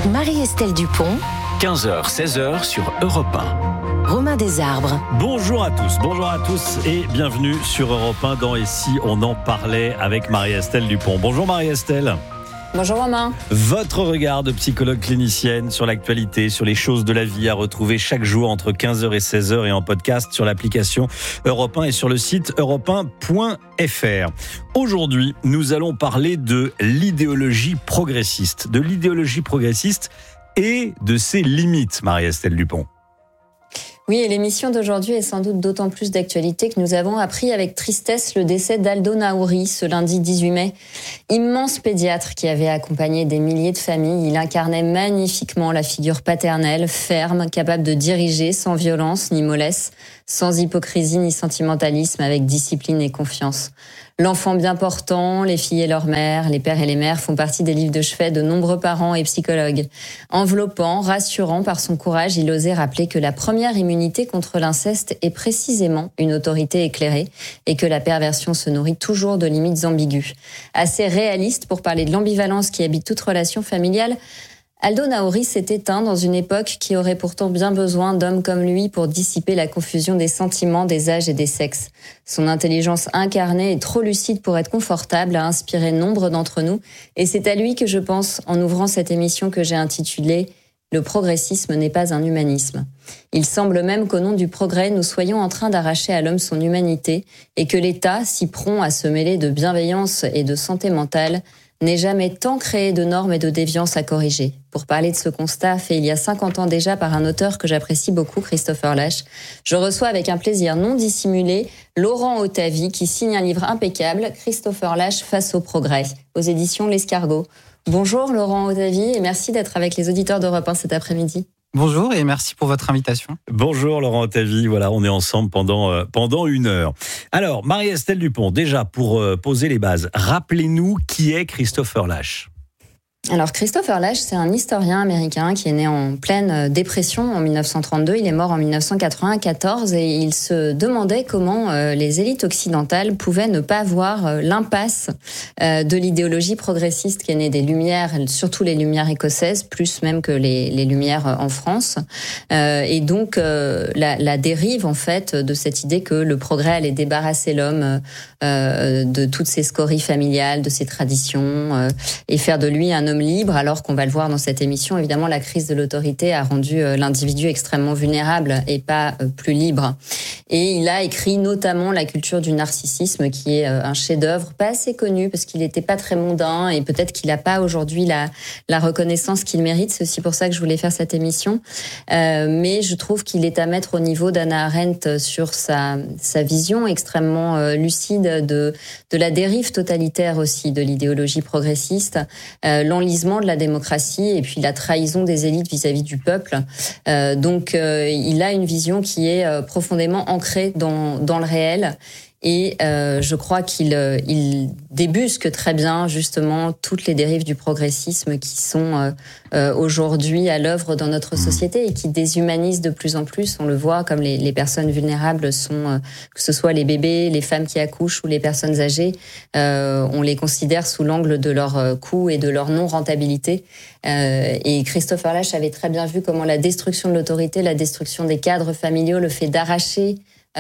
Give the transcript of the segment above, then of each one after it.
Marie-Estelle Dupont, 15h, 16h sur Europe 1. Romain Desarbres. Bonjour à tous et bienvenue sur Europe 1 dans Et si on en parlait avec Marie-Estelle Dupont. Bonjour Marie-Estelle. Bonjour Romain. Votre regard de psychologue clinicienne sur l'actualité, sur les choses de la vie à retrouver chaque jour entre 15h et 16h et en podcast sur l'application Europe 1 et sur le site europe1.fr. Aujourd'hui, nous allons parler de l'idéologie progressiste. Et de ses limites, Marie-Estelle Dupont. Oui, et l'émission d'aujourd'hui est sans doute d'autant plus d'actualité que nous avons appris avec tristesse le décès d'Aldo Naouri ce lundi 18 mai. Immense pédiatre qui avait accompagné des milliers de familles, il incarnait magnifiquement la figure paternelle, ferme, capable de diriger sans violence ni mollesse, sans hypocrisie ni sentimentalisme, avec discipline et confiance. L'enfant bien portant, les filles et leurs mères, les pères et les mères font partie des livres de chevet de nombreux parents et psychologues. Enveloppant, rassurant par son courage, il osait rappeler que la première immunité contre l'inceste est précisément une autorité éclairée et que la perversion se nourrit toujours de limites ambiguës. Assez réaliste pour parler de l'ambivalence qui habite toute relation familiale, Aldo Naouri s'est éteint dans une époque qui aurait pourtant bien besoin d'hommes comme lui pour dissiper la confusion des sentiments, des âges et des sexes. Son intelligence incarnée et trop lucide pour être confortable a inspiré nombre d'entre nous. Et c'est à lui que je pense en ouvrant cette émission que j'ai intitulée « Le progressisme n'est pas un humanisme ». Il semble même qu'au nom du progrès, nous soyons en train d'arracher à l'homme son humanité et que l'État, si prompt à se mêler de bienveillance et de santé mentale, n'ait jamais tant créé de normes et de déviances à corriger. Pour parler de ce constat fait il y a 50 ans déjà par un auteur que j'apprécie beaucoup, Christopher Lasch, je reçois avec un plaisir non dissimulé Laurent Ottavy qui signe un livre impeccable, Christopher Lasch face au progrès, aux éditions L'Escargot. Bonjour Laurent Ottavy et merci d'être avec les auditeurs d'Europe 1 cet après-midi. Bonjour et merci pour votre invitation. Bonjour Laurent Ottavy, voilà, on est ensemble pendant une heure. Alors, Marie-Estelle Dupont, déjà pour poser les bases, rappelez-nous qui est Christopher Lasch. Alors Christopher Lasch, c'est un historien américain qui est né en pleine dépression en 1932. Il est mort en 1994 et il se demandait comment les élites occidentales pouvaient ne pas voir l'impasse de l'idéologie progressiste qui est née des Lumières, surtout les Lumières écossaises, plus même que les Lumières en France. Et donc la dérive en fait de cette idée que le progrès allait débarrasser l'homme de toutes ses scories familiales, de ses traditions et faire de lui un homme libre, alors qu'on va le voir dans cette émission, évidemment, la crise de l'autorité a rendu l'individu extrêmement vulnérable et pas plus libre. Et il a écrit notamment La culture du narcissisme, qui est un chef-d'œuvre pas assez connu parce qu'il n'était pas très mondain et peut-être qu'il n'a pas aujourd'hui la reconnaissance qu'il mérite. C'est aussi pour ça que je voulais faire cette émission. Mais je trouve qu'il est à mettre au niveau d'Hannah Arendt sur sa vision extrêmement lucide de la dérive totalitaire aussi de l'idéologie progressiste, l'enlisement de la démocratie et puis la trahison des élites vis-à-vis du peuple. Donc il a une vision qui est profondément ancrée dans le réel. Et je crois qu'il débusque très bien justement toutes les dérives du progressisme qui sont aujourd'hui à l'œuvre dans notre société et qui déshumanisent de plus en plus. On le voit comme les personnes vulnérables sont, que ce soit les bébés, les femmes qui accouchent ou les personnes âgées, on les considère sous l'angle de leur coût et de leur non-rentabilité. Et Christopher Lasch avait très bien vu comment la destruction de l'autorité, la destruction des cadres familiaux, le fait d'arracher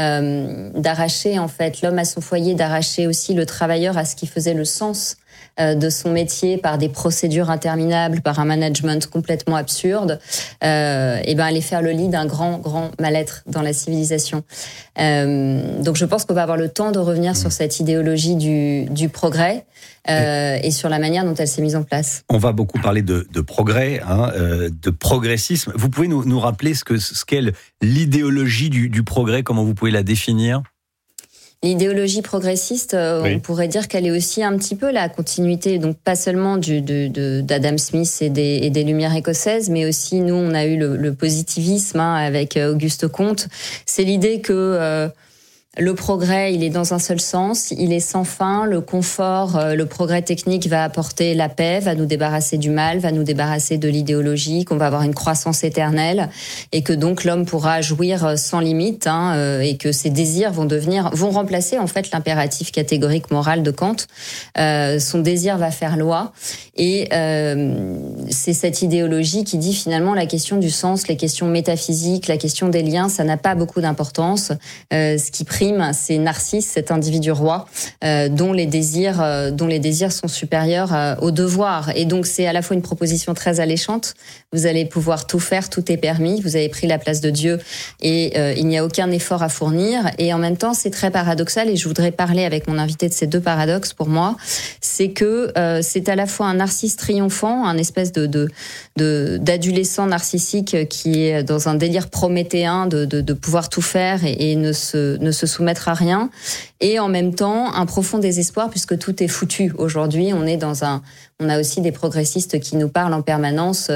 en fait l'homme à son foyer, d'arracher aussi le travailleur à ce qui faisait le sens de son métier par des procédures interminables, par un management complètement absurde, et ben aller faire le lit d'un grand mal-être dans la civilisation. Donc je pense qu'on va avoir le temps de revenir sur cette idéologie du progrès et sur la manière dont elle s'est mise en place. On va beaucoup parler de progrès, de progressisme. Vous pouvez nous rappeler ce qu'est l'idéologie du progrès, comment vous pouvez la définir ? L'idéologie progressiste, oui. On pourrait dire qu'elle est aussi un petit peu la continuité, donc pas seulement d'Adam Smith et des Lumières écossaises, mais aussi nous on a eu le positivisme avec Auguste Comte. C'est l'idée que Le progrès, il est dans un seul sens, il est sans fin. Le confort, le progrès technique va apporter la paix, va nous débarrasser du mal, va nous débarrasser de l'idéologie, qu'on va avoir une croissance éternelle et que donc l'homme pourra jouir sans limite, et que ses désirs vont remplacer en fait l'impératif catégorique moral de Kant. Son désir va faire loi et c'est cette idéologie qui dit finalement la question du sens, les questions métaphysiques, la question des liens, ça n'a pas beaucoup d'importance. Ce qui prime, c'est Narcisse, cet individu roi, dont les désirs sont supérieurs aux devoirs. Et donc c'est à la fois une proposition très alléchante. Vous allez pouvoir tout faire, tout est permis. Vous avez pris la place de Dieu et il n'y a aucun effort à fournir. Et en même temps, c'est très paradoxal. Et je voudrais parler avec mon invité de ces deux paradoxes pour moi. C'est que c'est à la fois un Narcisse triomphant, un espèce d'adolescent narcissique qui est dans un délire prométhéen de pouvoir tout faire et ne se soumettre à rien. Et en même temps, un profond désespoir puisque tout est foutu. Aujourd'hui, on a aussi des progressistes qui nous parlent en permanence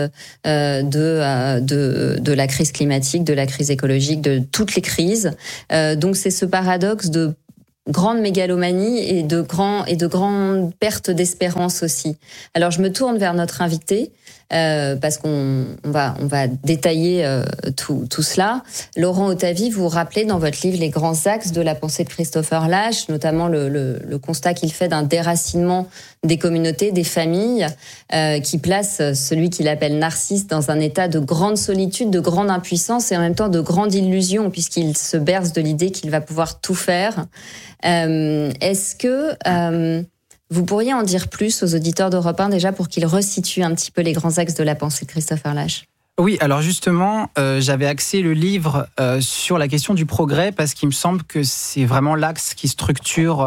de la crise climatique, de la crise écologique, de toutes les crises. Donc c'est ce paradoxe de grande mégalomanie et de grandes pertes d'espérance aussi. Alors je me tourne vers notre invité parce qu'on va détailler tout cela. Laurent Ottavy, vous rappelez dans votre livre les grands axes de la pensée de Christopher Lasch, notamment le constat qu'il fait d'un déracinement des communautés, des familles, qui place celui qu'il appelle Narcisse dans un état de grande solitude, de grande impuissance et en même temps de grande illusion, puisqu'il se berce de l'idée qu'il va pouvoir tout faire. Est-ce que vous pourriez en dire plus aux auditeurs d'Europe 1 déjà pour qu'ils resituent un petit peu les grands axes de la pensée de Christopher Lasch? Oui, alors justement, j'avais axé le livre sur la question du progrès parce qu'il me semble que c'est vraiment l'axe qui structure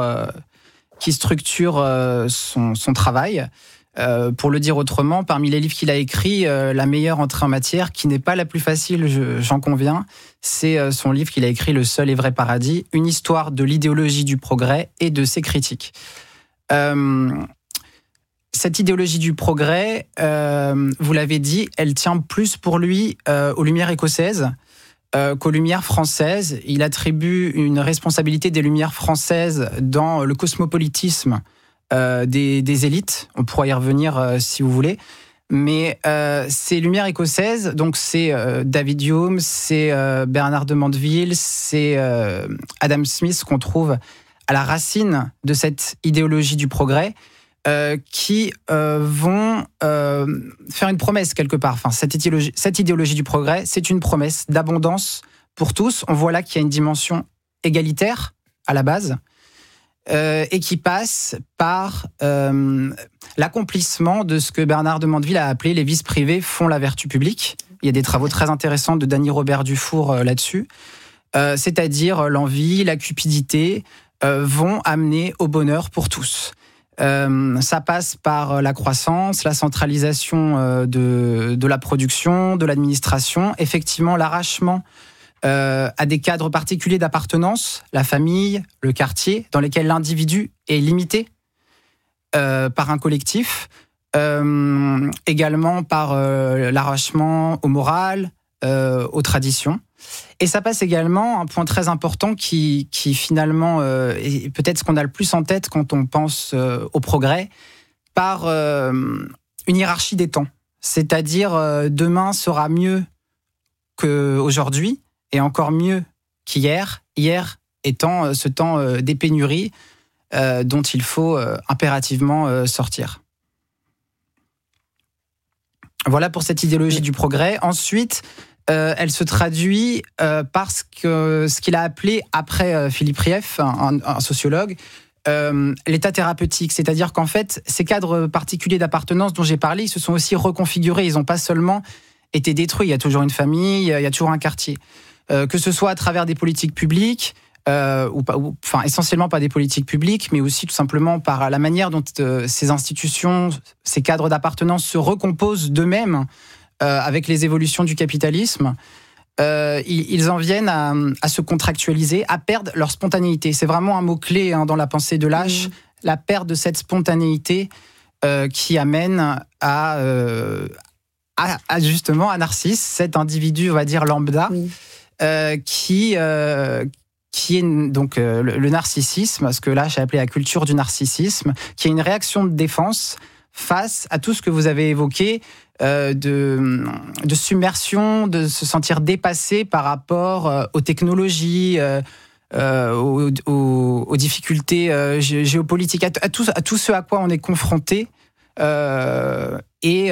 son travail. Pour le dire autrement, parmi les livres qu'il a écrits, la meilleure entrée en matière, qui n'est pas la plus facile, j'en conviens, c'est son livre qu'il a écrit, Le seul et vrai paradis, une histoire de l'idéologie du progrès et de ses critiques. Cette idéologie du progrès, vous l'avez dit, elle tient plus pour lui aux Lumières écossaises qu'aux Lumières françaises. Il attribue une responsabilité des Lumières françaises dans le cosmopolitisme des élites. On pourra y revenir si vous voulez. Mais ces Lumières écossaises, donc c'est David Hume, c'est Bernard de Mandeville, c'est Adam Smith qu'on trouve à la racine de cette idéologie du progrès, qui vont faire une promesse quelque part. Enfin, cette idéologie du progrès, c'est une promesse d'abondance pour tous. On voit là qu'il y a une dimension égalitaire à la base, et qui passe par l'accomplissement de ce que Bernard de Mandeville a appelé les vices privés font la vertu publique. Il y a des travaux très intéressants de Dany Robert Dufour là-dessus. C'est-à-dire l'envie, la cupidité vont amener au bonheur pour tous. Ça passe par la croissance, la centralisation de la production, de l'administration, effectivement l'arrachement à des cadres particuliers d'appartenance, la famille, le quartier, dans lesquels l'individu est limité par un collectif, également par l'arrachement au moral, aux traditions. Et ça passe également, un point très important qui finalement est peut-être ce qu'on a le plus en tête quand on pense au progrès, par une hiérarchie des temps. C'est-à-dire demain sera mieux qu'aujourd'hui et encore mieux qu'hier, hier étant ce temps des pénuries dont il faut impérativement sortir. Voilà pour cette idéologie du progrès. Ensuite, elle se traduit par ce qu'il a appelé, après Philippe Rieff, un sociologue, l'état thérapeutique. C'est-à-dire qu'en fait, ces cadres particuliers d'appartenance dont j'ai parlé, ils se sont aussi reconfigurés. Ils n'ont pas seulement été détruits. Il y a toujours une famille, il y a toujours un quartier. Que ce soit à travers des politiques publiques, essentiellement pas des politiques publiques, mais aussi tout simplement par la manière dont ces institutions, ces cadres d'appartenance se recomposent d'eux-mêmes avec les évolutions du capitalisme. Ils en viennent à se contractualiser, à perdre leur spontanéité. C'est vraiment un mot-clé dans la pensée de Lasch, la perte de cette spontanéité qui amène justement à Narcisse, cet individu, on va dire, lambda, qui qui est donc le narcissisme, ce que là j'ai appelé la culture du narcissisme, qui est une réaction de défense face à tout ce que vous avez évoqué, de submersion, de se sentir dépassé par rapport aux technologies, aux difficultés géopolitiques, à tout ce à quoi on est confronté, et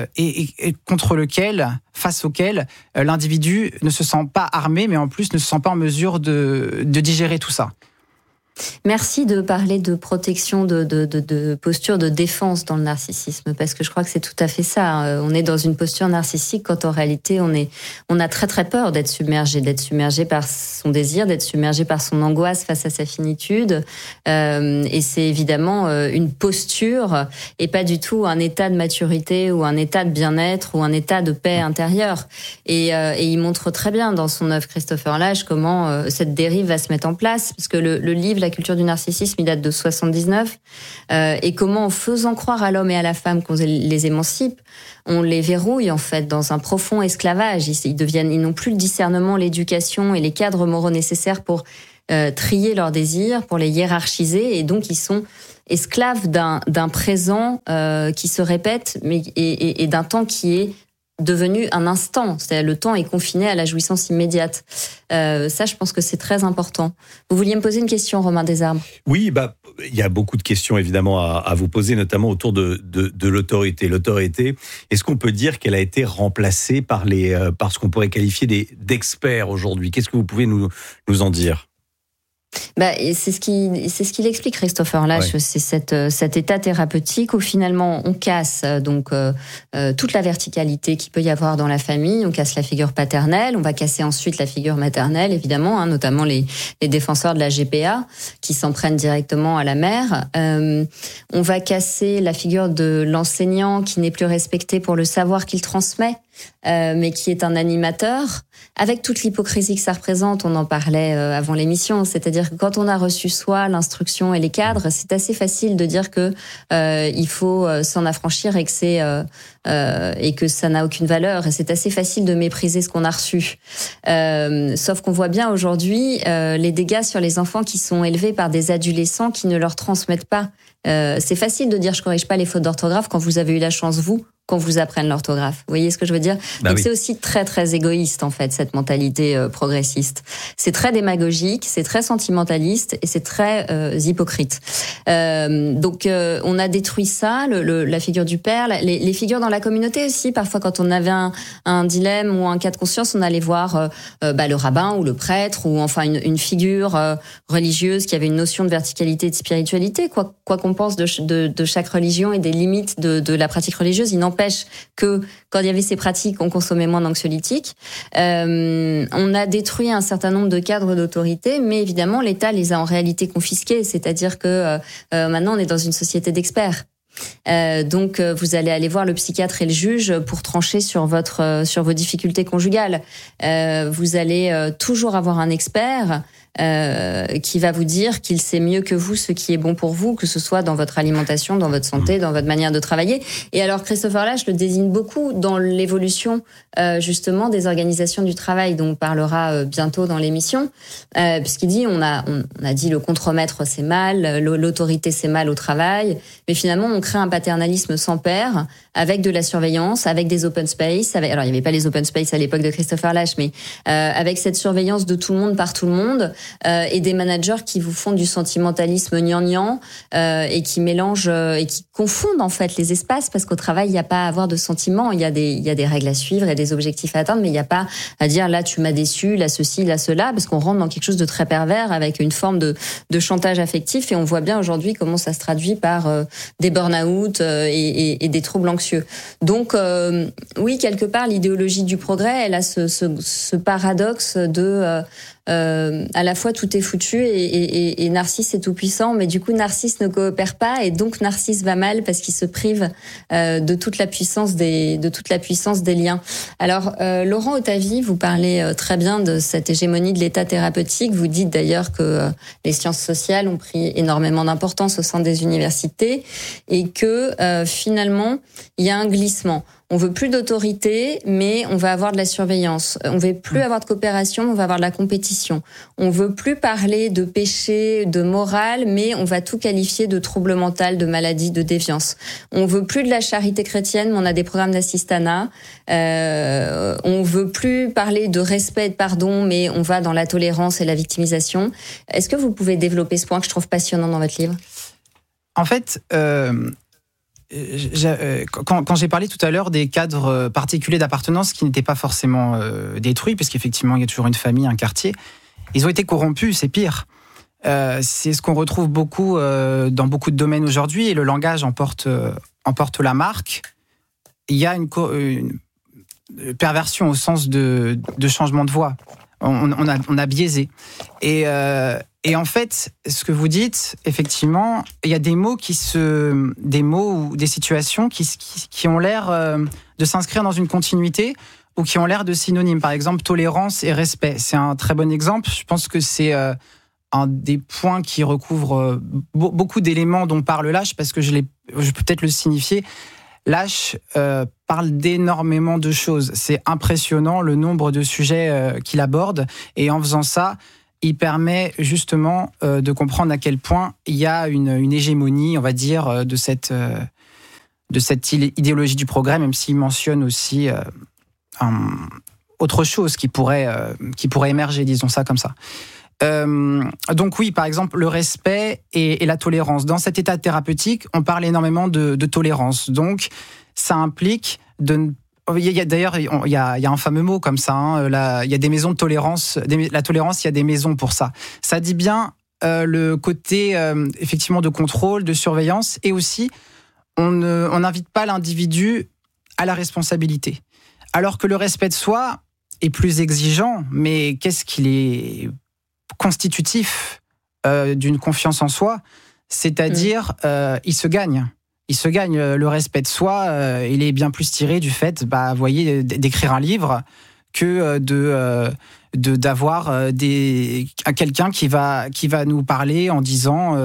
face auquel l'individu ne se sent pas armé, mais en plus ne se sent pas en mesure de digérer tout ça. Merci de parler de protection, de posture de défense dans le narcissisme, parce que je crois que c'est tout à fait ça. On est dans une posture narcissique quand en réalité on a très très peur d'être submergé par son désir, d'être submergé par son angoisse face à sa finitude. Et c'est évidemment une posture et pas du tout un état de maturité ou un état de bien-être ou un état de paix intérieure. Et il montre très bien dans son œuvre, Christopher Lasch, comment cette dérive va se mettre en place, parce que le livre La culture du narcissisme, il date de 79, et comment en faisant croire à l'homme et à la femme qu'on les émancipe, on les verrouille en fait dans un profond esclavage. Ils n'ont plus le discernement, l'éducation et les cadres moraux nécessaires pour trier leurs désirs, pour les hiérarchiser, et donc ils sont esclaves d'un présent qui se répète, mais et d'un temps qui est devenu un instant, c'est-à-dire le temps est confiné à la jouissance immédiate. Ça, je pense que c'est très important. Vous vouliez me poser une question, Romain Desarbres ? Oui, il y a beaucoup de questions évidemment à vous poser, notamment autour de l'autorité. L'autorité, est-ce qu'on peut dire qu'elle a été remplacée par ce qu'on pourrait qualifier d'experts aujourd'hui ? Qu'est-ce que vous pouvez nous en dire ? C'est ce qu'il explique, Christopher Lasch, ouais. C'est cet état thérapeutique où finalement on casse toute la verticalité qu'il peut y avoir dans la famille, on casse la figure paternelle, on va casser ensuite la figure maternelle, évidemment, notamment les défenseurs de la GPA qui s'en prennent directement à la mère. On va casser la figure de l'enseignant qui n'est plus respecté pour le savoir qu'il transmet, mais qui est un animateur, avec toute l'hypocrisie que ça représente. On en parlait avant l'émission, c'est-à-dire que quand on a reçu soi l'instruction et les cadres, c'est assez facile de dire que il faut s'en affranchir et que ça n'a aucune valeur, et c'est assez facile de mépriser ce qu'on a reçu. Sauf qu'on voit bien aujourd'hui les dégâts sur les enfants qui sont élevés par des adolescents qui ne leur transmettent pas. C'est facile de dire je corrige pas les fautes d'orthographe quand vous avez eu la chance, qu'on vous apprenne l'orthographe. Vous voyez ce que je veux dire ? Donc oui. C'est aussi très très égoïste en fait, cette mentalité progressiste. C'est très démagogique, c'est très sentimentaliste et c'est très hypocrite. Donc on a détruit ça, la figure du père, les figures dans la communauté aussi. Parfois quand on avait un dilemme ou un cas de conscience, on allait voir le rabbin ou le prêtre ou enfin une figure religieuse qui avait une notion de verticalité et de spiritualité. Quoi qu'on pense de chaque religion et des limites de la pratique religieuse, il n'empêche que quand il y avait ces pratiques, on consommait moins d'anxiolytiques. On a détruit un certain nombre de cadres d'autorité, mais évidemment, l'État les a en réalité confisqués. C'est-à-dire que maintenant, on est dans une société d'experts. Donc, vous allez aller voir le psychiatre et le juge pour trancher sur vos difficultés conjugales. Vous allez toujours avoir un expert qui va vous dire qu'il sait mieux que vous ce qui est bon pour vous, que ce soit dans votre alimentation, dans votre santé, dans votre manière de travailler. Et alors Christopher Lasch le désigne beaucoup dans l'évolution justement des organisations du travail, dont on parlera bientôt dans l'émission, puisqu'il dit on a dit le contremaître c'est mal, l'autorité c'est mal au travail, mais finalement on crée un paternalisme sans père avec de la surveillance, avec des open space, alors il n'y avait pas les open space à l'époque de Christopher Lasch, mais avec cette surveillance de tout le monde par tout le monde. Et des managers qui vous font du sentimentalisme gnangnan et qui mélangent et qui confondent en fait les espaces, parce qu'au travail il n'y a pas à avoir de sentiments, il y a des règles à suivre et des objectifs à atteindre, mais il n'y a pas à dire là tu m'as déçu, là ceci, là cela, parce qu'on rentre dans quelque chose de très pervers avec une forme de chantage affectif, et on voit bien aujourd'hui comment ça se traduit par des burn-out et des troubles anxieux. Donc oui, quelque part l'idéologie du progrès, elle a ce paradoxe de à la fois tout est foutu et Narcisse est tout puissant, mais du coup Narcisse ne coopère pas et donc Narcisse va mal parce qu'il se prive de toute la puissance des liens. Alors Laurent Ottavie, vous parlez très bien de cette hégémonie de l'état thérapeutique. Vous dites d'ailleurs que les sciences sociales ont pris énormément d'importance au sein des universités et que finalement il y a un glissement. On veut plus d'autorité, mais on va avoir de la surveillance. On veut plus avoir de coopération, on va avoir de la compétition. On veut plus parler de péché, de morale, mais on va tout qualifier de trouble mental, de maladie, de déviance. On veut plus de la charité chrétienne, mais on a des programmes d'assistanat. On veut plus parler de respect et de pardon, mais on va dans la tolérance et la victimisation. Est-ce que vous pouvez développer ce point que je trouve passionnant dans votre livre ? En fait, quand j'ai parlé tout à l'heure des cadres particuliers d'appartenance qui n'étaient pas forcément détruits, parce qu'effectivement il y a toujours une famille, un quartier, ils ont été corrompus, c'est pire. C'est ce qu'on retrouve beaucoup dans beaucoup de domaines aujourd'hui, et le langage emporte la marque. Il y a une perversion au sens de changement de voix. On a biaisé. Et en fait, ce que vous dites, effectivement, il y a des mots ou des situations qui ont l'air de s'inscrire dans une continuité ou qui ont l'air de synonymes. Par exemple, tolérance et respect. C'est un très bon exemple. Je pense que c'est un des points qui recouvre beaucoup d'éléments dont parle Lâche, parce que je peux peut-être le signifier. Lâche parle d'énormément de choses. C'est impressionnant le nombre de sujets qu'il aborde. Et en faisant ça, il permet justement de comprendre à quel point il y a une hégémonie, on va dire, de cette idéologie du progrès, même s'il mentionne aussi autre chose qui pourrait émerger, disons ça comme ça. Donc oui, par exemple, le respect et la tolérance. Dans cet état thérapeutique, on parle énormément de tolérance. Donc, ça implique d'ailleurs, il y a un fameux mot comme ça. Il y a des maisons de tolérance. La tolérance, il y a des maisons pour ça. Ça dit bien le côté effectivement de contrôle, de surveillance, et aussi on n'invite pas l'individu à la responsabilité. Alors que le respect de soi est plus exigeant, mais qu'est-ce qu'il est constitutif d'une confiance en soi, c'est-à-dire il se gagne. Il se gagne le respect de soi. Il est bien plus tiré du fait, voyez, d'écrire un livre que d'avoir quelqu'un qui va nous parler en disant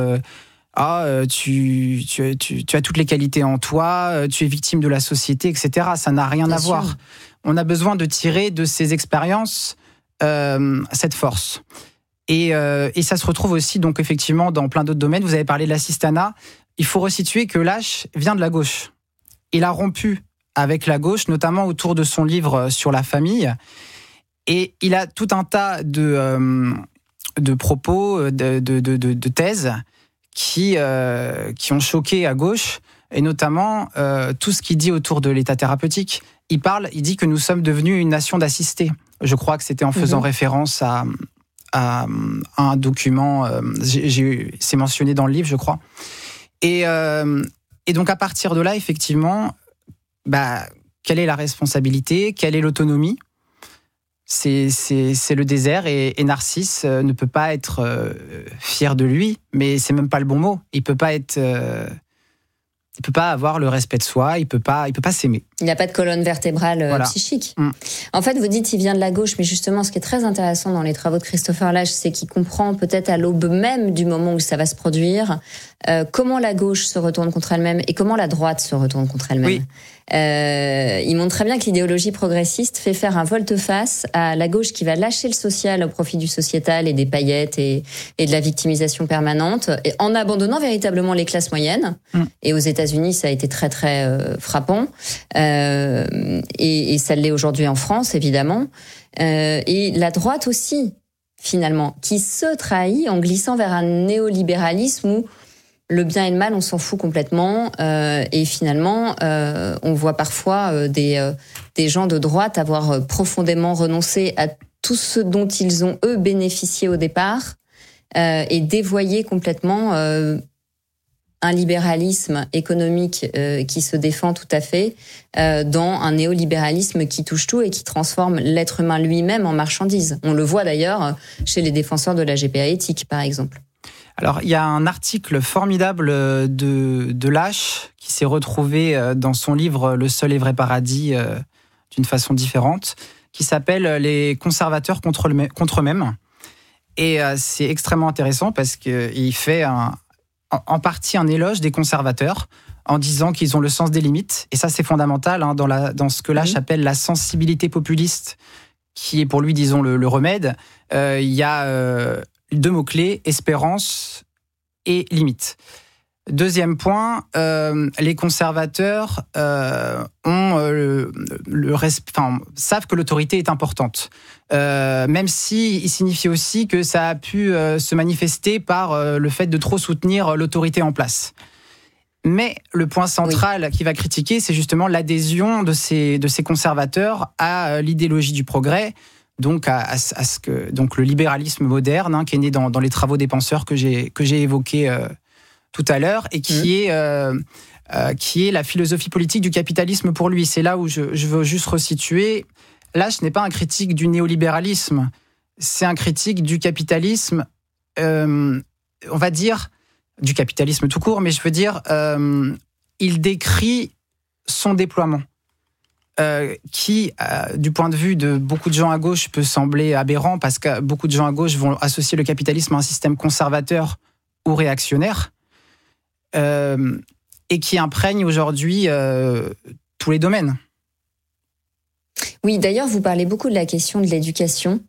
tu as toutes les qualités en toi, tu es victime de la société, etc. Ça n'a rien à voir. On a besoin de tirer de ces expériences cette force. Et ça se retrouve aussi, donc, effectivement, dans plein d'autres domaines. Vous avez parlé de l'assistanat. Il faut resituer que Lâche vient de la gauche. Il a rompu avec la gauche, notamment autour de son livre sur la famille. Et il a tout un tas de propos, de thèses qui ont choqué à gauche, et notamment tout ce qu'il dit autour de l'état thérapeutique. Il dit que nous sommes devenus une nation d'assistés. Je crois que c'était en faisant référence à un document, c'est mentionné dans le livre, je crois. Et donc, à partir de là, effectivement, quelle est la responsabilité ? Quelle est l'autonomie ? C'est le désert, et Narcisse ne peut pas être fier de lui, mais c'est même pas le bon mot. Il peut pas avoir le respect de soi, il peut pas s'aimer. Il n'y a pas de colonne vertébrale psychique. En fait, vous dites il vient de la gauche, mais justement, ce qui est très intéressant dans les travaux de Christopher Lâche, c'est qu'il comprend peut-être à l'aube même du moment où ça va se produire, comment la gauche se retourne contre elle-même et comment la droite se retourne contre elle-même. Oui. Il montre très bien que l'idéologie progressiste fait faire un volte-face à la gauche qui va lâcher le social au profit du sociétal et des paillettes et de la victimisation permanente, et en abandonnant véritablement les classes moyennes. Et aux États-Unis, ça a été très très frappant, et ça l'est aujourd'hui en France, évidemment. Et la droite aussi, finalement, qui se trahit en glissant vers un néolibéralisme où le bien et le mal, on s'en fout complètement. Et finalement, on voit parfois des gens de droite avoir profondément renoncé à tout ce dont ils ont, eux, bénéficié au départ, et dévoyer complètement un libéralisme économique qui se défend tout à fait dans un néolibéralisme qui touche tout et qui transforme l'être humain lui-même en marchandise. On le voit d'ailleurs chez les défenseurs de la GPA éthique, par exemple. Alors, il y a un article formidable de Lâche qui s'est retrouvé dans son livre « Le seul et vrai paradis » d'une façon différente, qui s'appelle « Les conservateurs contre eux-mêmes ». Et c'est extrêmement intéressant parce qu'il fait en partie un éloge des conservateurs en disant qu'ils ont le sens des limites. Et ça, c'est fondamental dans ce que Lasch appelle la sensibilité populiste, qui est pour lui, disons, le remède. Il y a 2 mots-clés, espérance et limite. Deuxième point, les conservateurs savent que l'autorité est importante. Même il signifie aussi que ça a pu se manifester par le fait de trop soutenir l'autorité en place. Mais le point central qu'il va critiquer, c'est justement l'adhésion de ces conservateurs à l'idéologie du progrès, donc donc le libéralisme moderne, qui est né dans les travaux des penseurs que j'ai évoqués tout à l'heure, et qui est la philosophie politique du capitalisme pour lui. C'est là où je veux juste resituer. Lasch n'est pas un critique du néolibéralisme, c'est un critique du capitalisme, on va dire, du capitalisme tout court, mais je veux dire, il décrit son déploiement, qui, du point de vue de beaucoup de gens à gauche, peut sembler aberrant, parce que beaucoup de gens à gauche vont associer le capitalisme à un système conservateur ou réactionnaire, et qui imprègne aujourd'hui tous les domaines. Oui, d'ailleurs, vous parlez beaucoup de la question de l'éducation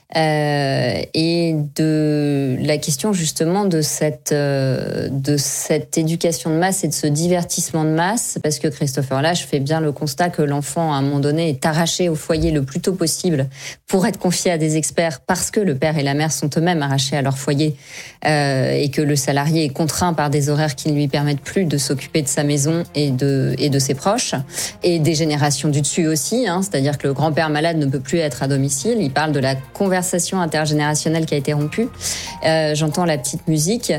et de la question justement de cette éducation de masse et de ce divertissement de masse, parce que Christopher Lasch fait bien le constat que l'enfant, à un moment donné, est arraché au foyer le plus tôt possible pour être confié à des experts, parce que le père et la mère sont eux-mêmes arrachés à leur foyer, et que le salarié est contraint par des horaires qui ne lui permettent plus de s'occuper de sa maison et de ses proches, et des générations du dessus aussi, c'est-à-dire que le grand-père malade ne peut plus être à domicile. Il parle de la conversation intergénérationnelle qui a été rompue. J'entends la petite musique.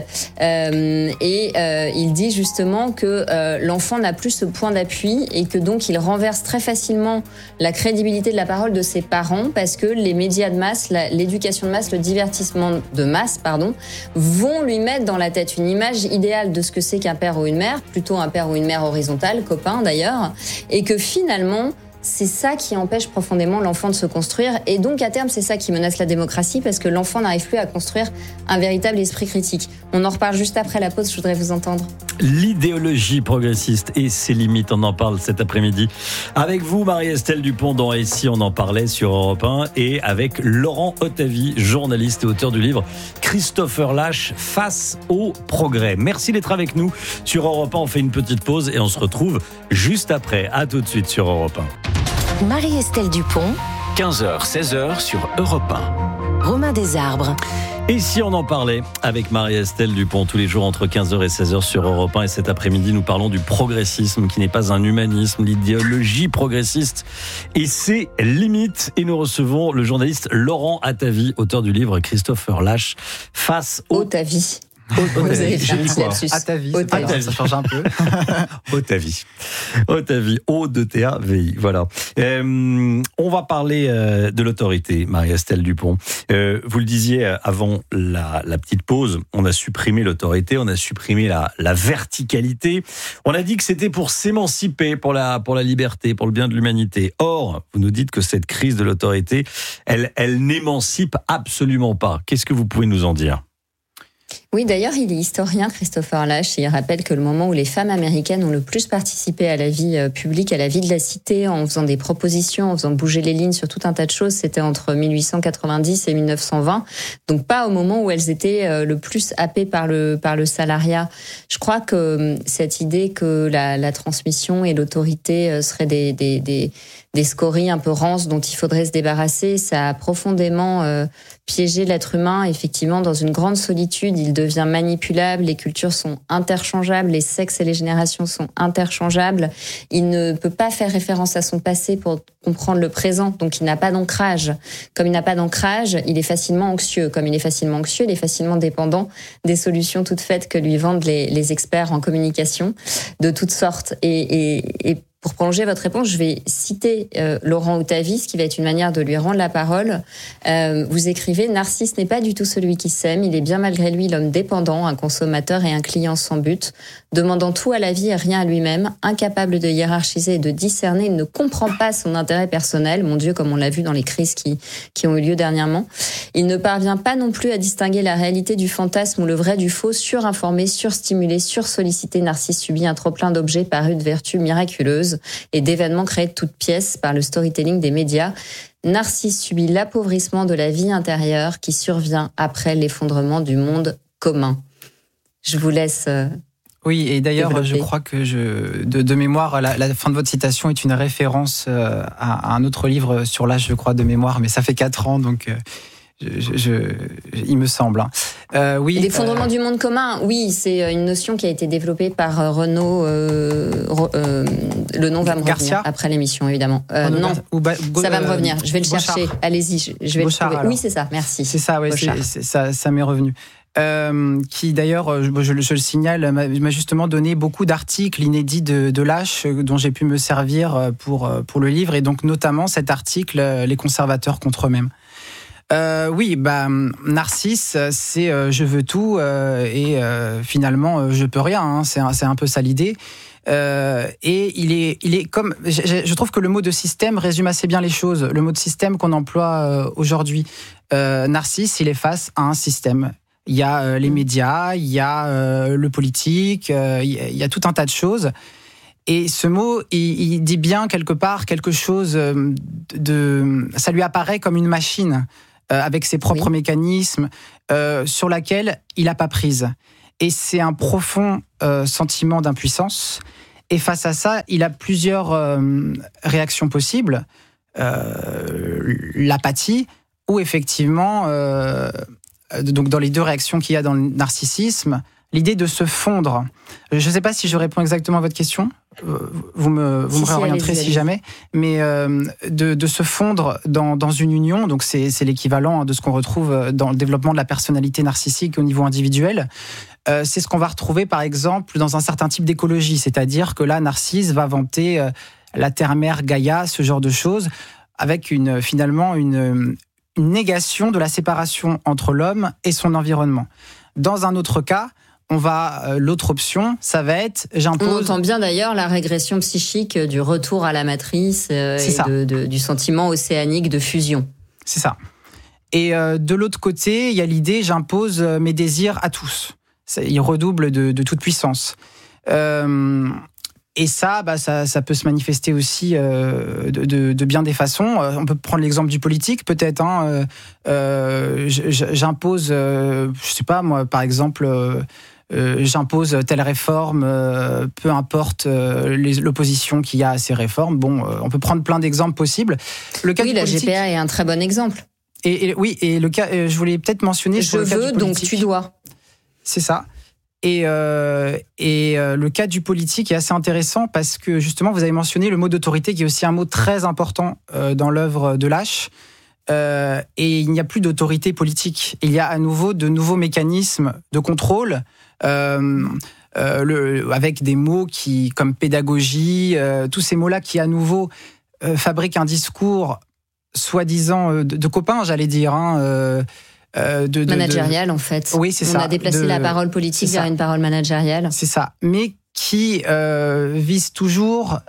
Il dit justement que l'enfant n'a plus ce point d'appui, et que donc il renverse très facilement la crédibilité de la parole de ses parents, parce que les médias de masse, l'éducation de masse, le divertissement de masse, vont lui mettre dans la tête une image idéale de ce que c'est qu'un père ou une mère, plutôt un père ou une mère horizontal, copain d'ailleurs, et que finalement, c'est ça qui empêche profondément l'enfant de se construire, et donc à terme c'est ça qui menace la démocratie, parce que l'enfant n'arrive plus à construire un véritable esprit critique. On en reparle juste après la pause, je voudrais vous entendre. L'idéologie progressiste et ses limites, on en parle cet après-midi avec vous, Marie-Estelle Dupont, dans Et si on en parlait sur Europe 1, et avec Laurent Ottavy, journaliste et auteur du livre Christopher Lasch, Face au progrès. Merci d'être avec nous sur Europe 1. On fait une petite pause et on se retrouve juste après. À tout de suite sur Europe 1. Marie-Estelle Dupont, 15h, 16h sur Europe 1. Romain Desarbres. Et si on en parlait avec Marie-Estelle Dupont tous les jours entre 15h et 16h sur Europe 1, et cet après-midi nous parlons du progressisme qui n'est pas un humanisme, l'idéologie progressiste et ses limites, et nous recevons le journaliste Laurent Ottavy, auteur du livre Christopher Lasch, Face au Ottavy. Vous avez fait un petit lapsus. Ottavy, ça change un peu. Ottavy, O-2-T-A-V-I, voilà. On va parler de l'autorité, Marie-Estelle Dupont. Vous le disiez avant la petite pause, on a supprimé l'autorité, on a supprimé la verticalité. On a dit que c'était pour s'émanciper, pour la liberté, pour le bien de l'humanité. Or, vous nous dites que cette crise de l'autorité, elle n'émancipe absolument pas. Qu'est-ce que vous pouvez nous en dire ? Oui, d'ailleurs, il est historien, Christopher Lasch, et il rappelle que le moment où les femmes américaines ont le plus participé à la vie publique, à la vie de la cité, en faisant des propositions, en faisant bouger les lignes sur tout un tas de choses, c'était entre 1890 et 1920. Donc pas au moment où elles étaient le plus happées par le salariat. Je crois que cette idée que la transmission et l'autorité seraient des scories un peu rances dont il faudrait se débarrasser, ça a profondément piégé l'être humain, effectivement, dans une grande solitude. Il devient manipulable, les cultures sont interchangeables, les sexes et les générations sont interchangeables. Il ne peut pas faire référence à son passé pour comprendre le présent, donc il n'a pas d'ancrage. Comme il n'a pas d'ancrage, il est facilement anxieux. Comme il est facilement anxieux, il est facilement dépendant des solutions toutes faites que lui vendent les experts en communication de toutes sortes. Et pour prolonger votre réponse, je vais citer Laurent Ottavy, ce qui va être une manière de lui rendre la parole. Vous écrivez « Narcisse n'est pas du tout celui qui s'aime, il est bien malgré lui l'homme dépendant, un consommateur et un client sans but. Demandant tout à la vie et rien à lui-même, incapable de hiérarchiser et de discerner, il ne comprend pas son intérêt personnel, mon Dieu, comme on l'a vu dans les crises qui ont eu lieu dernièrement. Il ne parvient pas non plus à distinguer la réalité du fantasme ou le vrai du faux, surinformé, surstimulé, sursollicité. Narcisse subit un trop-plein d'objets parus de vertus miraculeuses et d'événements créés de toutes pièces par le storytelling des médias. Narcisse subit l'appauvrissement de la vie intérieure qui survient après l'effondrement du monde commun. Je vous laisse... Oui, et d'ailleurs, développer. je crois que de mémoire, la fin de votre citation est une référence à un autre livre sur l'âge, je crois, de mémoire, mais ça fait 4 ans, donc il me semble. Oui. L'effondrement du monde commun, oui, c'est une notion qui a été développée par Renaud. Le nom va me Garcia revenir après l'émission, évidemment. Non, ça va me revenir. Je vais le Bauchard. chercher. Allez-y, je vais Bauchard, le trouver. alors. Oui, c'est ça. Merci. C'est ça, ouais, Bauchard. ça m'est revenu. Qui d'ailleurs, je le signale, m'a justement donné beaucoup d'articles inédits de Lâche dont j'ai pu me servir pour le livre, et donc notamment cet article Les conservateurs contre eux-mêmes. Oui, Narcisse, c'est je veux tout et finalement je peux rien. Hein, c'est un peu ça l'idée. Et il est comme, je trouve que le mot de système résume assez bien les choses. Le mot de système qu'on emploie aujourd'hui. Narcisse, il est face à un système. Il y a les médias, il y a le politique, il y a tout un tas de choses. Et ce mot, il dit bien quelque part quelque chose ça lui apparaît comme une machine avec ses propres mécanismes sur laquelle il n'a pas prise. Et c'est un profond sentiment d'impuissance. Et face à ça, il a plusieurs réactions possibles. L'apathie, ou effectivement, donc dans les deux réactions qu'il y a dans le narcissisme, l'idée de se fondre. Je ne sais pas si je réponds exactement à votre question. Vous me réorienterez si jamais. Mais de se fondre dans une union, donc c'est l'équivalent de ce qu'on retrouve dans le développement de la personnalité narcissique au niveau individuel. C'est ce qu'on va retrouver, par exemple, dans un certain type d'écologie. C'est-à-dire que là, Narcisse va vanter la terre-mère Gaïa, ce genre de choses, avec finalement une négation de la séparation entre l'homme et son environnement. Dans un autre cas, l'autre option, ça va être j'impose. On entend bien d'ailleurs la régression psychique du retour à la matrice du sentiment océanique de fusion. C'est ça. Et de l'autre côté, il y a l'idée j'impose mes désirs à tous. Il redouble de toute puissance. Et ça peut se manifester aussi de bien des façons. On peut prendre l'exemple du politique, peut-être. Hein. J'impose, je sais pas moi, par exemple, j'impose telle réforme, peu importe l'opposition qu'il y a à ces réformes. Bon, on peut prendre plein d'exemples possibles. Le cas la GPA est un très bon exemple. Et le cas, je voulais peut-être mentionner. Je veux, donc tu dois. C'est ça. Et le cas du politique est assez intéressant parce que justement vous avez mentionné le mot d'autorité qui est aussi un mot très important dans l'œuvre de Lâche. Et il n'y a plus d'autorité politique. Il y a à nouveau de nouveaux mécanismes de contrôle avec des mots comme pédagogie, tous ces mots-là qui à nouveau fabriquent un discours soi-disant de copains, j'allais dire. Managérial en fait. Oui, c'est ça. On a déplacé la parole politique vers une parole managériale. C'est ça. Mais qui vise toujours,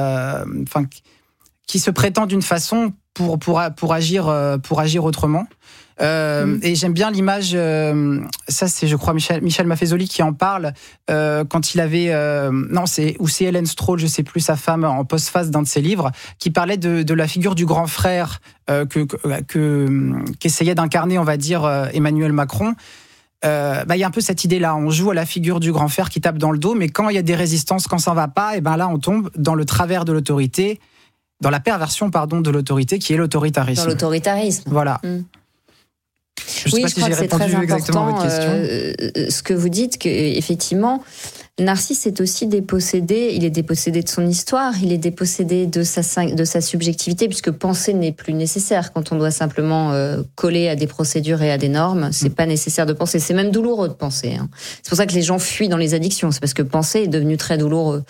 qui se prétend d'une façon pour agir autrement. Et j'aime bien l'image, ça c'est je crois Michel Maffezoli qui en parle quand il avait c'est Hélène Stroll, je sais plus, sa femme, en postface d'un de ses livres, qui parlait de la figure du grand frère qu'essayait d'incarner, on va dire, Emmanuel Macron. Il y a un peu cette idée-là, on joue à la figure du grand frère qui tape dans le dos, mais quand il y a des résistances, quand ça va pas, et là on tombe dans le travers de l'autorité, dans la perversion de l'autorité qui est l'autoritarisme. Dans l'autoritarisme. Voilà. Je crois que c'est très important ce que vous dites, qu'effectivement, Narcisse est aussi dépossédé, il est dépossédé de son histoire, il est dépossédé de sa subjectivité, puisque penser n'est plus nécessaire quand on doit simplement coller à des procédures et à des normes. C'est pas nécessaire de penser, c'est même douloureux de penser. Hein. C'est pour ça que les gens fuient dans les addictions, c'est parce que penser est devenu très douloureux.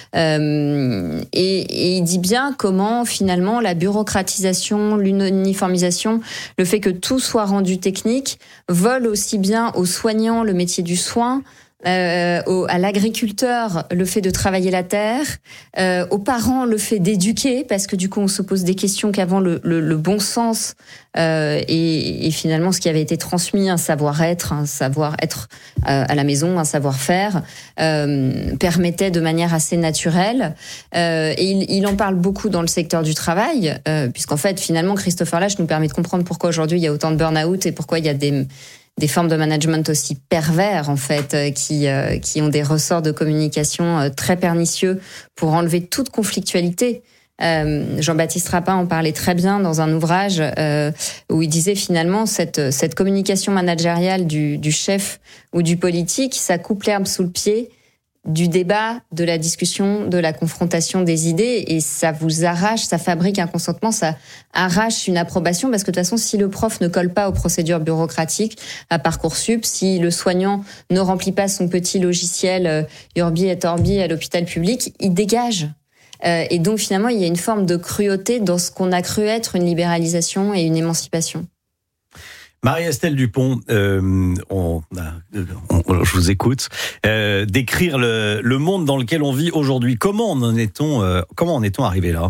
Et il dit bien comment finalement la bureaucratisation, l'uniformisation, le fait que tout soit rendu technique, vole aussi bien aux soignants le métier du soin, à l'agriculteur le fait de travailler la terre, aux parents le fait d'éduquer, parce que du coup on se pose des questions qu'avant le bon sens et finalement ce qui avait été transmis, un savoir-être à la maison, un savoir-faire, permettait de manière assez naturelle. Et il en parle beaucoup dans le secteur du travail, puisqu'en fait finalement Christopher Lasch nous permet de comprendre pourquoi aujourd'hui il y a autant de burn-out et pourquoi il y a des formes de management aussi pervers en fait, qui ont des ressorts de communication très pernicieux pour enlever toute conflictualité. Jean-Baptiste Rapin en parlait très bien dans un ouvrage où il disait finalement cette communication managériale du chef ou du politique, ça coupe l'herbe sous le pied du débat, de la discussion, de la confrontation des idées, et ça vous arrache, ça fabrique un consentement, ça arrache une approbation, parce que de toute façon, si le prof ne colle pas aux procédures bureaucratiques à Parcoursup, si le soignant ne remplit pas son petit logiciel Urbi et Orbi à l'hôpital public, il dégage. Et donc finalement, il y a une forme de cruauté dans ce qu'on a cru être une libéralisation et une émancipation. Marie-Estelle Dupont, je vous écoute. Décrire le monde dans lequel on vit aujourd'hui. Comment en est-on arrivé là ?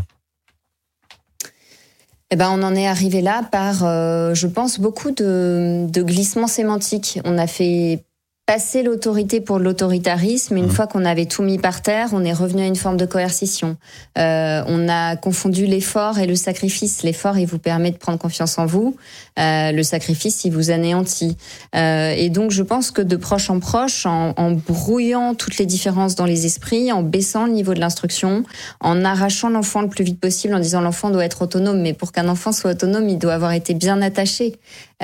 On en est arrivé là par, je pense, beaucoup de glissements sémantiques. On a fait passer l'autorité pour l'autoritarisme. Une fois qu'on avait tout mis par terre, on est revenu à une forme de coercition. On a confondu l'effort et le sacrifice. L'effort, il vous permet de prendre confiance en vous. Le sacrifice, il vous anéantit. Et donc, je pense que de proche en proche, en brouillant toutes les différences dans les esprits, en baissant le niveau de l'instruction, en arrachant l'enfant le plus vite possible, en disant l'enfant doit être autonome, mais pour qu'un enfant soit autonome, il doit avoir été bien attaché.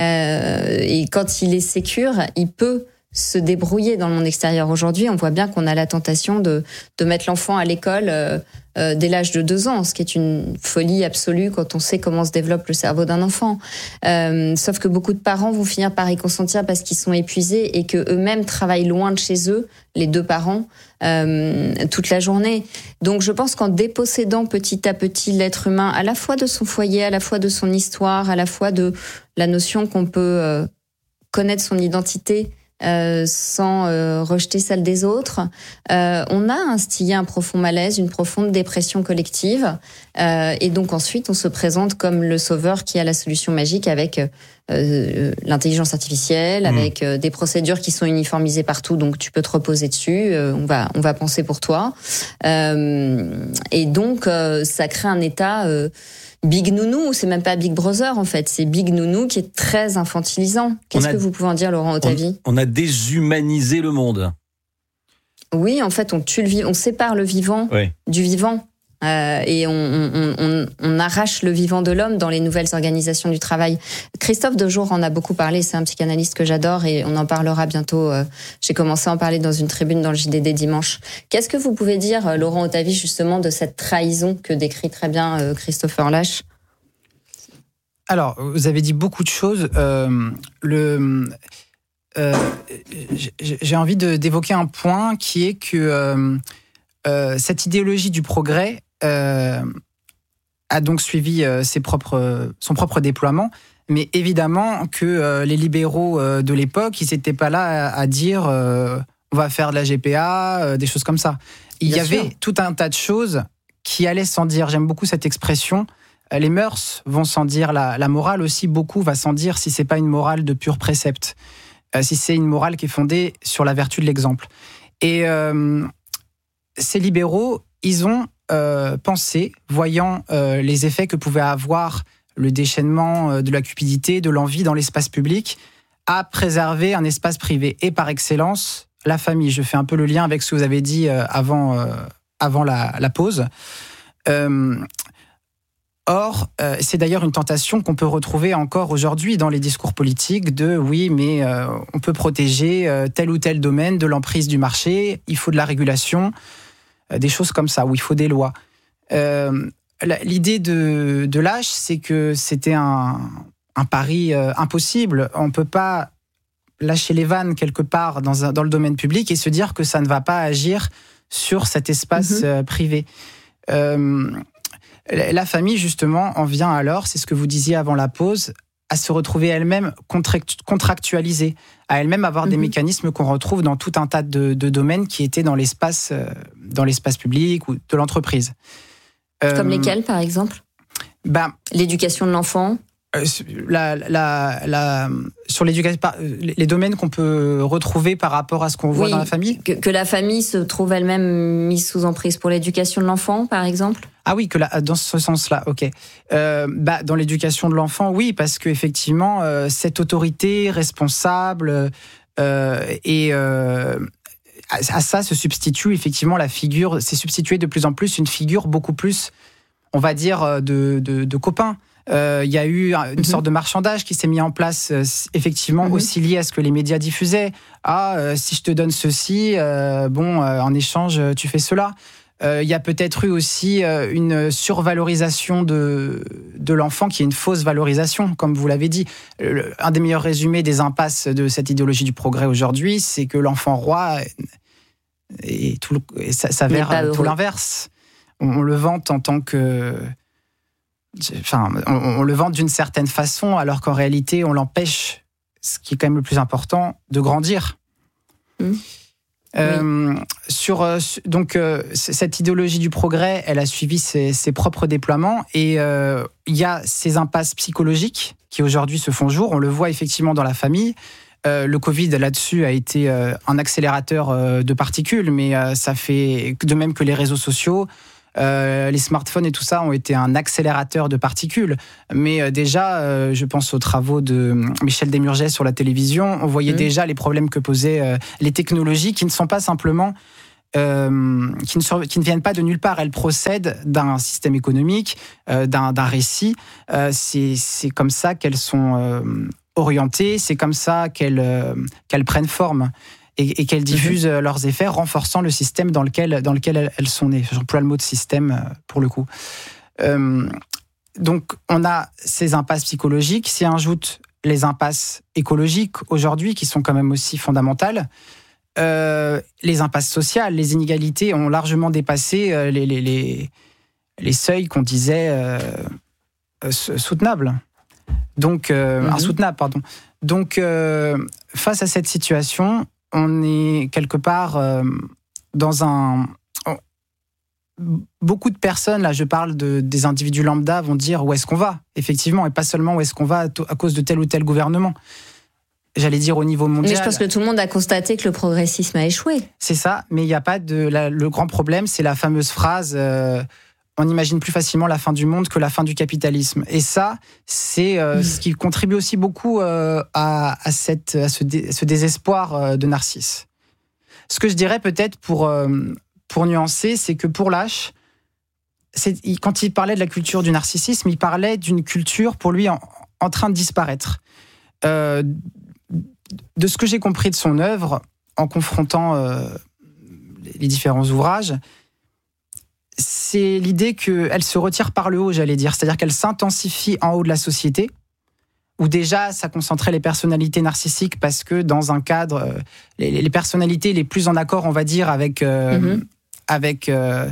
Et quand il est sécure, il peut se débrouiller dans le monde extérieur. Aujourd'hui, on voit bien qu'on a la tentation de mettre l'enfant à l'école dès l'âge de 2 ans, ce qui est une folie absolue quand on sait comment se développe le cerveau d'un enfant. Sauf que beaucoup de parents vont finir par y consentir parce qu'ils sont épuisés et que eux-mêmes travaillent loin de chez eux, les 2 parents, toute la journée. Donc je pense qu'en dépossédant petit à petit l'être humain, à la fois de son foyer, à la fois de son histoire, à la fois de la notion qu'on peut connaître son identité, sans rejeter celle des autres, on a instillé un profond malaise, une profonde dépression collective, et donc ensuite on se présente comme le sauveur qui a la solution magique avec l'intelligence artificielle, avec des procédures qui sont uniformisées partout, donc tu peux te reposer dessus, on va penser pour toi, et donc ça crée un état Big Nounou, c'est même pas Big Brother en fait, c'est Big Nounou qui est très infantilisant. Qu'est-ce que vous pouvez en dire, Laurent Otavi ? On a déshumanisé le monde. Oui, en fait, on sépare le vivant du vivant. Et on arrache le vivant de l'homme dans les nouvelles organisations du travail. Christophe Dejour en a beaucoup parlé, c'est un psychanalyste que j'adore et on en parlera bientôt. J'ai commencé à en parler dans une tribune dans le JDD dimanche. Qu'est-ce que vous pouvez dire, Laurent Otavi, justement, de cette trahison que décrit très bien Christopher Lasch ? Alors, vous avez dit beaucoup de choses. J'ai envie d'évoquer un point qui est que cette idéologie du progrès a donc suivi son propre déploiement, mais évidemment que les libéraux de l'époque, ils n'étaient pas là à dire on va faire de la GPA, des choses comme ça. Il y avait tout un tas de choses qui allaient sans dire. J'aime beaucoup cette expression. Les mœurs vont sans dire, la morale aussi, beaucoup va sans dire si c'est pas une morale de pur précepte, si c'est une morale qui est fondée sur la vertu de l'exemple. Et ces libéraux, ils ont pensé, voyant les effets que pouvait avoir le déchaînement de la cupidité, de l'envie dans l'espace public, à préserver un espace privé. Et par excellence, la famille. Je fais un peu le lien avec ce que vous avez dit avant la pause. Or, c'est d'ailleurs une tentation qu'on peut retrouver encore aujourd'hui dans les discours politiques de oui, mais on peut protéger tel ou tel domaine de l'emprise du marché, il faut de la régulation, des choses comme ça, où il faut des lois. L'idée de Lasch, c'est que c'était un pari impossible. On ne peut pas lâcher les vannes quelque part dans le domaine public et se dire que ça ne va pas agir sur cet espace privé. La famille, justement, en vient alors, c'est ce que vous disiez avant la pause, à se retrouver elle-même contractualisée, à elle-même avoir des mécanismes qu'on retrouve dans tout un tas de domaines qui étaient dans l'espace public ou de l'entreprise. Comme lesquels, par exemple ? L'éducation de l'enfant ? Sur l'éducation, les domaines qu'on peut retrouver par rapport à ce qu'on voit dans la famille. Que la famille se trouve elle-même mise sous emprise pour l'éducation de l'enfant, par exemple. Ah oui, dans ce sens-là, ok. Dans l'éducation de l'enfant, oui, parce qu'effectivement, cette autorité responsable à ça se substitue effectivement la figure, s'est substituée de plus en plus une figure beaucoup plus, on va dire, de copains. Il y a eu une sorte de marchandage qui s'est mis en place, effectivement, aussi lié à ce que les médias diffusaient. Si je te donne ceci, en échange, tu fais cela. Il y a peut-être eu aussi une survalorisation de l'enfant, qui est une fausse valorisation, comme vous l'avez dit. Un des meilleurs résumés des impasses de cette idéologie du progrès aujourd'hui, c'est que l'enfant roi s'avère tout l'inverse. On le vante en tant que... on le vante d'une certaine façon, alors qu'en réalité, on l'empêche, ce qui est quand même le plus important, de grandir. Cette idéologie du progrès, elle a suivi ses propres déploiements, et il y a ces impasses psychologiques qui aujourd'hui se font jour. On le voit effectivement dans la famille. Le Covid, là-dessus, a été un accélérateur de particules, mais ça fait de même que les réseaux sociaux. Les smartphones et tout ça ont été un accélérateur de particules. Mais déjà, je pense aux travaux de Michel Desmurget sur la télévision, on voyait déjà les problèmes que posaient les technologies, qui ne sont pas simplement... qui ne viennent pas de nulle part. Elles procèdent d'un système économique, d'un récit. C'est comme ça qu'elles sont orientées, c'est comme ça qu'elles prennent forme. Et qu'elles diffusent leurs effets, renforçant le système dans lequel elles sont nées. J'emploie le mot de système pour le coup. Donc, on a ces impasses psychologiques. S'y ajoutent les impasses écologiques aujourd'hui, qui sont quand même aussi fondamentales. Les impasses sociales, les inégalités ont largement dépassé les seuils qu'on disait soutenables. Donc, insoutenables, pardon. Donc, face à cette situation, on est quelque part dans beaucoup de personnes, là je parle des individus lambda, vont dire où est-ce qu'on va, effectivement, et pas seulement où est-ce qu'on va à cause de tel ou tel gouvernement. J'allais dire au niveau mondial. Mais je pense que tout le monde a constaté que le progressisme a échoué. C'est ça, mais il n'y a pas le grand problème, c'est la fameuse phrase on imagine plus facilement la fin du monde que la fin du capitalisme. Et ça, c'est ce qui contribue aussi beaucoup à ce désespoir de Narcisse. Ce que je dirais peut-être pour nuancer, c'est que pour Lasch, quand il parlait de la culture du narcissisme, il parlait d'une culture pour lui en train de disparaître. De ce que j'ai compris de son œuvre, en confrontant les différents ouvrages, c'est l'idée qu'elle se retire par le haut, j'allais dire. C'est-à-dire qu'elle s'intensifie en haut de la société, où déjà, ça concentrait les personnalités narcissiques, parce que dans un cadre, les personnalités les plus en accord, on va dire, avec ce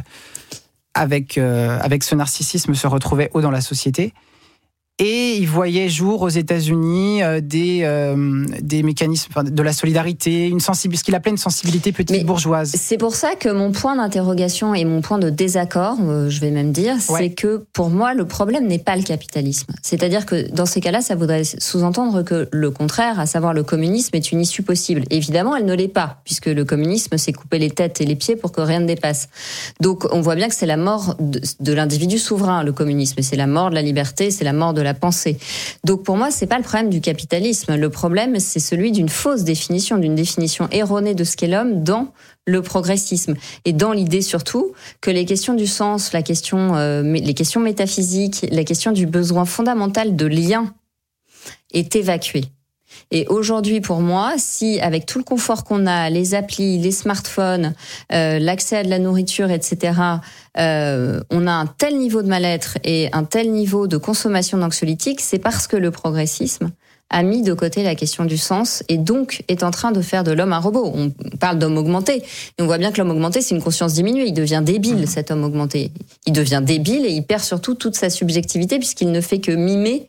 narcissisme se retrouvaient haut dans la société. Et il voyait jour aux États-Unis des mécanismes de la solidarité, ce qu'il appelait une sensibilité petite bourgeoise. C'est pour ça que mon point d'interrogation et mon point de désaccord, je vais même dire, c'est que pour moi, le problème n'est pas le capitalisme. C'est-à-dire que dans ces cas-là, ça voudrait sous-entendre que le contraire, à savoir le communisme, est une issue possible. Évidemment, elle ne l'est pas, puisque le communisme s'est coupé les têtes et les pieds pour que rien ne dépasse. Donc, on voit bien que c'est la mort de l'individu souverain, le communisme. C'est la mort de la liberté, c'est la mort de la pensée. Donc pour moi, c'est pas le problème du capitalisme. Le problème, c'est celui d'une fausse définition, d'une définition erronée de ce qu'est l'homme dans le progressisme. Et dans l'idée surtout que les questions du sens, les questions métaphysiques, la question du besoin fondamental de lien est évacuée. Et aujourd'hui, pour moi, si avec tout le confort qu'on a, les applis, les smartphones, l'accès à de la nourriture, etc., on a un tel niveau de mal-être et un tel niveau de consommation d'anxiolytiques, c'est parce que le progressisme a mis de côté la question du sens et donc est en train de faire de l'homme un robot. On parle d'homme augmenté. Et on voit bien que l'homme augmenté, c'est une conscience diminuée. Il devient débile, cet homme augmenté. Il devient débile et il perd surtout toute sa subjectivité puisqu'il ne fait que mimer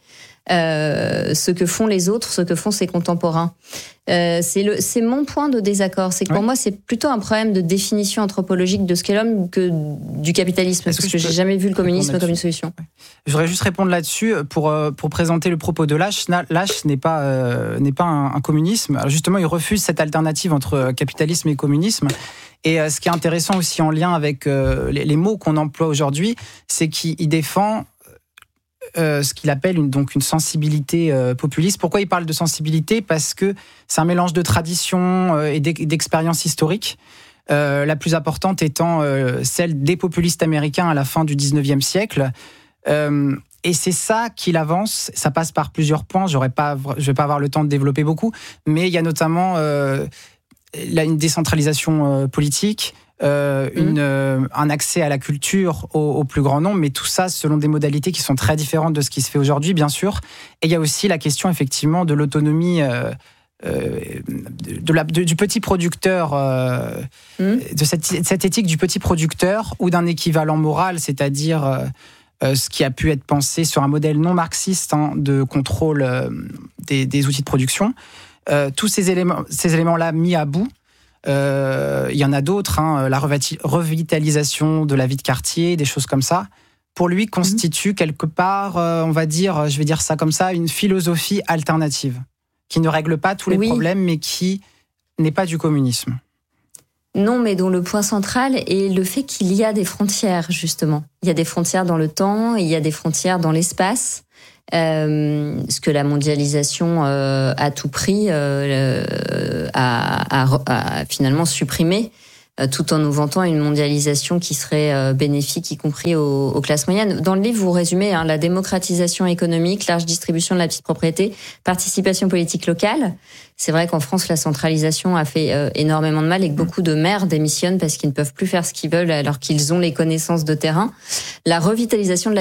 ce que font les autres, ce que font ses contemporains. C'est mon point de désaccord. C'est que pour moi, c'est plutôt un problème de définition anthropologique de ce qu'est l'homme que du capitalisme, parce que j'ai jamais vu le communisme comme une solution. Je voudrais juste répondre là-dessus pour présenter le propos de Lasch. Lasch n'est pas un communisme. Alors justement, il refuse cette alternative entre capitalisme et communisme. Et ce qui est intéressant aussi en lien avec les mots qu'on emploie aujourd'hui, c'est qu'il défend ce qu'il appelle une sensibilité populiste. Pourquoi il parle de sensibilité ? Parce que c'est un mélange de tradition et d'expérience historique. La plus importante étant celle des populistes américains à la fin du 19e siècle. Et c'est ça qu'il avance. Ça passe par plusieurs points. Je vais pas avoir le temps de développer beaucoup. Mais il y a notamment une décentralisation politique, un accès à la culture au plus grand nombre, mais tout ça selon des modalités qui sont très différentes de ce qui se fait aujourd'hui, bien sûr. Et il y a aussi la question, effectivement, de l'autonomie du petit producteur, de cette éthique du petit producteur, ou d'un équivalent moral, c'est-à-dire ce qui a pu être pensé sur un modèle non marxiste de contrôle des outils de production. Tous ces éléments-là mis à bout, il y en a d'autres, la revitalisation de la vie de quartier, des choses comme ça, pour lui constitue quelque part, on va dire, je vais dire ça comme ça, une philosophie alternative, qui ne règle pas tous les problèmes, mais qui n'est pas du communisme. Non, mais dont le point central est le fait qu'il y a des frontières, justement. Il y a des frontières dans le temps, il y a des frontières dans l'espace. Ce que la mondialisation à tout prix a finalement supprimé, tout en nous vantant une mondialisation qui serait bénéfique, y compris aux classes moyennes. Dans le livre, vous résumez la démocratisation économique, large distribution de la petite propriété, participation politique locale. C'est vrai qu'en France, la centralisation a fait énormément de mal et que beaucoup de maires démissionnent parce qu'ils ne peuvent plus faire ce qu'ils veulent alors qu'ils ont les connaissances de terrain. La revitalisation de la